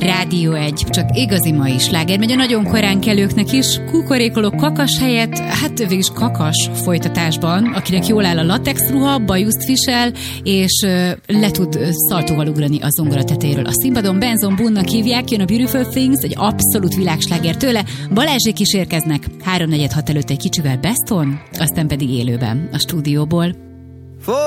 Rádió 1, csak igazi mai sláger megy a nagyon korán kelőknek is. Kukorékoló kakas helyett, hát végülis kakas folytatásban, akinek jól áll a latex ruha, bajuszt visel, és le tud szaltóval ugrani a zongora tetejéről. A színpadon Benson Boone-nak hívják, jön a Beautiful Things, egy abszolút világsláger tőle. Balázsék is érkeznek 3-4-6 előtt egy kicsivel Beston, aztán pedig élőben a stúdióból.